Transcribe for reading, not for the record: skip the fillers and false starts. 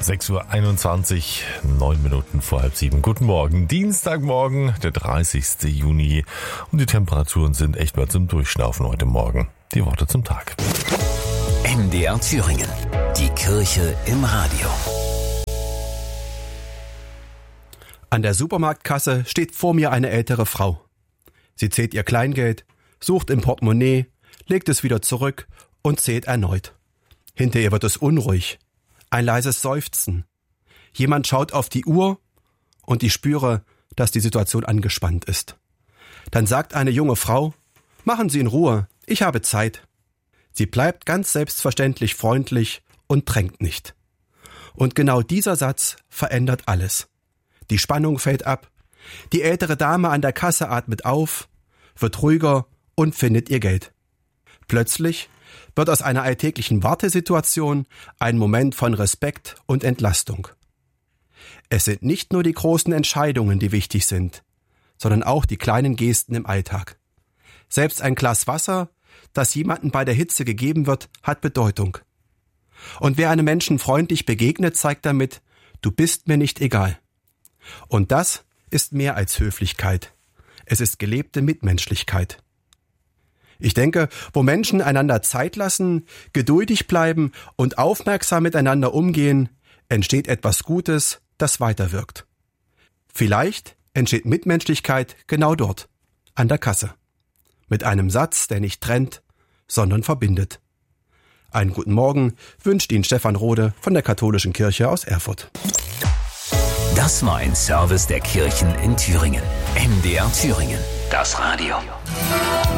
6:21 Uhr, 9 Minuten vor halb 7. Guten Morgen, Dienstagmorgen, der 30. Juni. Und die Temperaturen sind echt mal zum Durchschnaufen heute Morgen. Die Worte zum Tag. MDR Thüringen. Die Kirche im Radio. An der Supermarktkasse steht vor mir eine ältere Frau. Sie zählt ihr Kleingeld, sucht im Portemonnaie, legt es wieder zurück und zählt erneut. Hinter ihr wird es unruhig. Ein leises Seufzen. Jemand schaut auf die Uhr und ich spüre, dass die Situation angespannt ist. Dann sagt eine junge Frau: Machen Sie in Ruhe, ich habe Zeit. Sie bleibt ganz selbstverständlich freundlich und drängt nicht. Und genau dieser Satz verändert alles. Die Spannung fällt ab. Die ältere Dame an der Kasse atmet auf, wird ruhiger und findet ihr Geld. Plötzlich wird aus einer alltäglichen Wartesituation ein Moment von Respekt und Entlastung. Es sind nicht nur die großen Entscheidungen, die wichtig sind, sondern auch die kleinen Gesten im Alltag. Selbst ein Glas Wasser, das jemandem bei der Hitze gegeben wird, hat Bedeutung. Und wer einem Menschen freundlich begegnet, zeigt damit: Du bist mir nicht egal. Und das ist mehr als Höflichkeit. Es ist gelebte Mitmenschlichkeit. Ich denke, wo Menschen einander Zeit lassen, geduldig bleiben und aufmerksam miteinander umgehen, entsteht etwas Gutes, das weiterwirkt. Vielleicht entsteht Mitmenschlichkeit genau dort, an der Kasse. Mit einem Satz, der nicht trennt, sondern verbindet. Einen guten Morgen wünscht Ihnen Stefan Rode von der Katholischen Kirche aus Erfurt. Das war ein Service der Kirchen in Thüringen. MDR Thüringen. Das Radio.